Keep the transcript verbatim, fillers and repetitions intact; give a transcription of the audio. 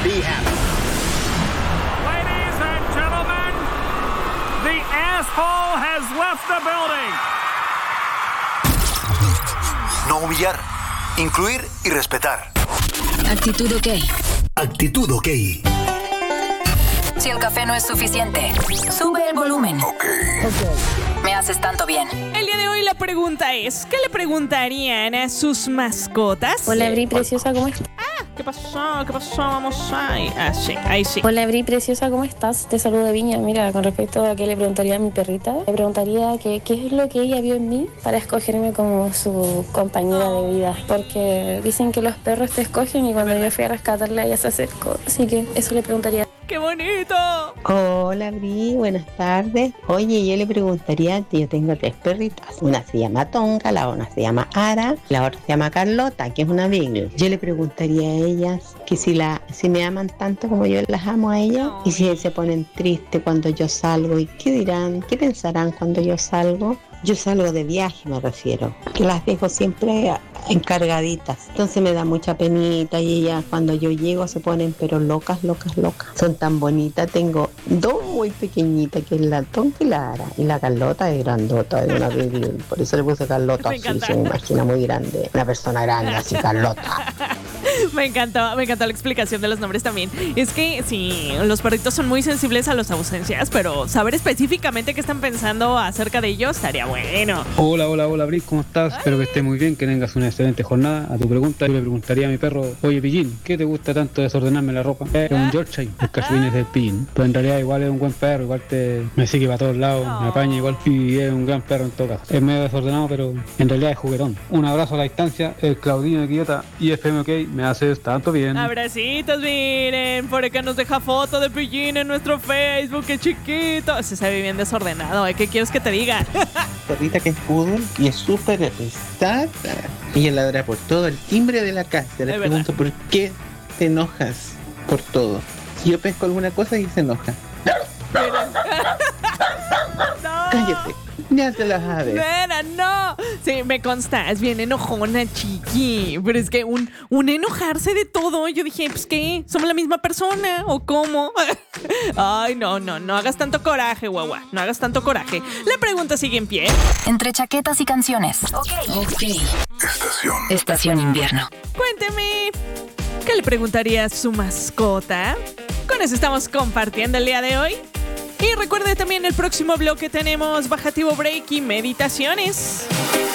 Be happy. Ladies and gentlemen, the asshole has left the building. No humillar, incluir y respetar. Actitud OK. Actitud OK. Si el café no es suficiente, sube el volumen. OK. Me haces tanto bien. El día de hoy la pregunta es, ¿qué le preguntarían a sus mascotas? Hola, Bri, preciosa, ¿cómo estás? Ah, ¿qué pasó? ¿Qué pasó? Vamos ahí. Ah, sí, ahí sí. Hola, Bri, preciosa, ¿cómo estás? Te saludo de Viña. Mira, con respecto a qué le preguntaría a mi perrita, le preguntaría que, qué es lo que ella vio en mí para escogerme como su compañera de vida. Porque dicen que los perros te escogen y cuando yo fui a rescatarla ella se acercó. Así que eso le preguntaría. ¡Qué bonito! Hola, Bri, buenas tardes. Oye, yo le preguntaría, yo tengo tres perritas. Una se llama Tonka, la otra se llama Ara, la otra se llama Carlota, que es una beagle. Yo le preguntaría a ellas que si la, si me aman tanto como yo las amo a ellas, no. Y si se ponen tristes cuando yo salgo, y qué dirán, qué pensarán cuando yo salgo. Yo salgo de viaje, me refiero, que las dejo siempre encargaditas. Entonces me da mucha penita y ellas cuando yo llego se ponen pero locas, locas, locas. Son tan bonitas. Tengo dos muy pequeñitas, que es la Tonka y la Ara. Y la Carlota es grandota, de una baby. Por eso le puse Carlota, así se me imagina muy grande. Una persona grande, así Carlota. Me encantó, me encantó la explicación de los nombres también. Es que sí, los perritos son muy sensibles a las ausencias, pero saber específicamente qué están pensando acerca de ellos estaría bueno. Hola, hola, hola, Bri, ¿cómo estás? Ay. Espero que estés muy bien, que tengas una excelente jornada. A tu pregunta, yo le preguntaría a mi perro, oye, Pillín, ¿qué te gusta tanto desordenarme la ropa? Es un Yorkshire, el cachorrín es del Pillín. Pero en realidad igual es un buen perro, igual te me sigue para todos lados, oh. Me apaña igual y es un gran perro en todo caso. Es medio desordenado, pero en realidad es juguetón. Un abrazo a la distancia, el Claudino de Quillota y F M OK, me haces tanto bien. Abracitos, miren, por acá nos deja foto de Pillín en nuestro Facebook, qué chiquito. Se sabe bien desordenado, ¿eh? ¿Qué quieres que te diga? Perrita que es poodle y es súper pesada. Ella ladra por todo el timbre de la casa. Le pregunto, ¿por qué te enojas por todo? Si yo pesco alguna cosa y se enoja. No. Cállate. Ya te la sabes. Nena, no. Sí, me consta, es bien enojona, chiqui. Pero es que un, un enojarse de todo. Yo dije, pues, ¿qué? ¿Somos la misma persona? ¿O cómo? Ay, no, no, no hagas tanto coraje, guagua. No hagas tanto coraje. La pregunta sigue en pie. Entre chaquetas y canciones. Ok. Ok. Estación. Estación invierno. Cuénteme, ¿qué le preguntaría a su mascota? Con eso estamos compartiendo el día de hoy. Y recuerde también el próximo bloque tenemos Bajativo Break y Meditaciones.